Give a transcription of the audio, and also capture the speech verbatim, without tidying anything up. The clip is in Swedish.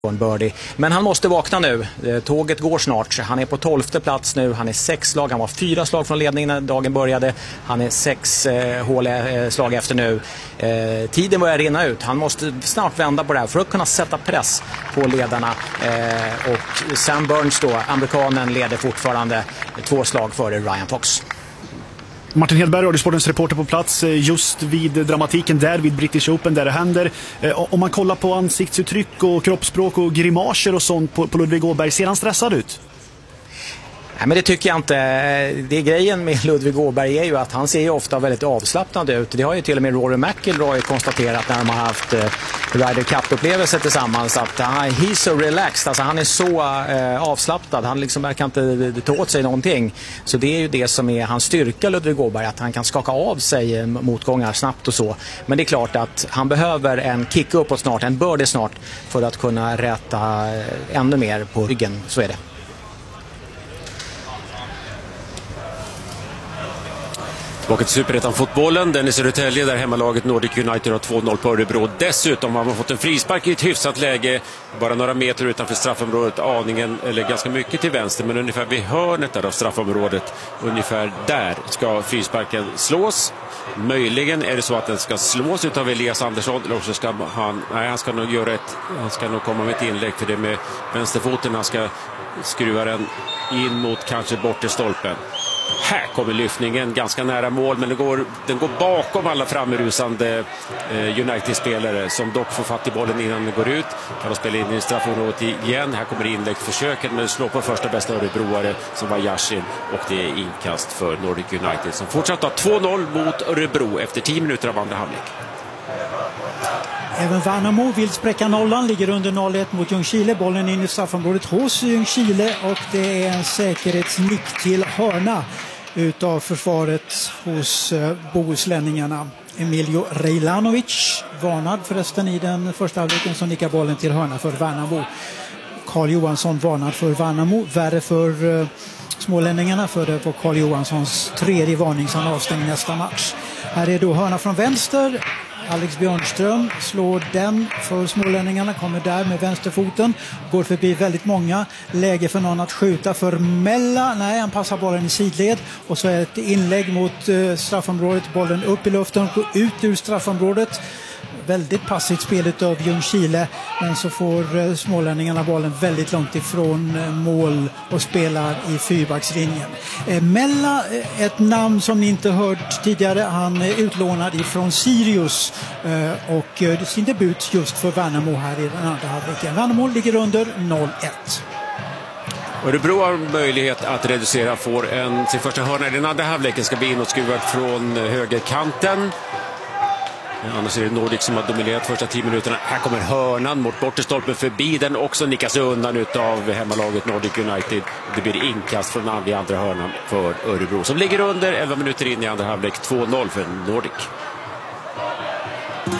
en birdie. Men han måste vakna nu. Tåget går snart. Han är på tolfte plats nu. Han är sex slag. Han var fyra slag från ledningen när dagen började. Han är sex eh, hål eh, slag efter nu. Eh, tiden börjar rinna ut. Han måste snart vända på det här för att kunna sätta press på ledarna. Eh, och Sam Burns då, amerikanen, leder fortfarande två slag före Ryan Fox. Martin Hedberg, Radiosportens reporter på plats just vid dramatiken där vid British Open där det händer. Om man kollar på ansiktsuttryck och kroppsspråk och grimaser och sånt på, på Ludvig Åberg, ser han stressad ut? Nej, men det tycker jag inte. Det är grejen med Ludvig Åberg är ju att han ser ju ofta väldigt avslappnad ut. Det har ju till och med Rory McIlroy konstaterat när de har haft eh, Ryder Cup-upplevelser tillsammans att uh, he's so relaxed, alltså han är så uh, avslappnad. Han liksom verkar inte ta åt sig någonting. Så det är ju det som är hans styrka, Ludvig Åberg, att han kan skaka av sig motgångar snabbt och så. Men det är klart att han behöver en kick uppåt snart, en birdie snart för att kunna rätta ännu mer på ryggen, så är det. Tillbaka till Superettan-fotbollen. Den i Södertälje där hemmalaget Nordic United har två noll på Örebro. Dessutom har man fått en frispark i ett hyfsat läge. Bara några meter utanför straffområdet. Aningen, eller ganska mycket till vänster. Men ungefär vid hörnet där av straffområdet. Ungefär där ska frisparken slås. Möjligen är det så att den ska slås utav Elias Andersson. Eller också ska han... Nej, han ska nog göra ett... Han ska nog komma med ett inlägg för det med vänsterfoten. Han ska skruva den in mot kanske bort till stolpen. Här kommer lyftningen ganska nära mål, men den går, den går bakom alla framrusande eh, United-spelare som dock får fatt i bollen innan den går ut. Kan de spela in i straffområdet igen. Här kommer inläggsförsöken, men slår på första bästa örebroare som var Yashin, och det är inkast för Nordic United som fortsatt har två noll mot Örebro efter tio minuter av andra halvlek. Även Värnamo vill spräcka nollan, ligger under noll ett mot Ljungskile. Bollen in i straffområdet hos Ljungskile och det är en säkerhetsnick till hörna utav försvaret hos bohuslänningarna. Emilio Rejlanovic varnad förresten i den första halvleken som nickar bollen till hörna för Värnamo. Carl Johansson varnad för Värnamo, värre för uh, smålänningarna, för det var Carl Johanssons tredje varning som avstänger nästa match. Här är då hörna från vänster. Alex Björnström slår den för smålänningarna, kommer där med vänsterfoten, går förbi väldigt många, läge för någon att skjuta för Mella, nej han passar bollen i sidled och så är ett inlägg mot uh, straffområdet, bollen upp i luften, går ut ur straffområdet. Väldigt passivt spelet av Ljungskile, men så får uh, smålänningarna bollen väldigt långt ifrån uh, mål och spelar i fyrbackslinjen. Uh, Mella, uh, ett namn som ni inte hört tidigare, han är utlånad ifrån Sirius uh, och uh, sin debut just för Värnamo här i den andra halvleken. Värnamo ligger under noll ett. Örebro har möjlighet att reducera, får en, sin första hörna i den andra halvleken, ska bli inåtskruvad från högerkanten. Annars är det Nordic som har dominerat första tio minuterna. Här kommer hörnan mot bortestolpen förbi. Den också nickas undan utav hemmalaget Nordic United. Det blir inkast från andra, andra hörnan för Örebro som ligger under elva minuter in i andra halvlek. två noll för Nordic.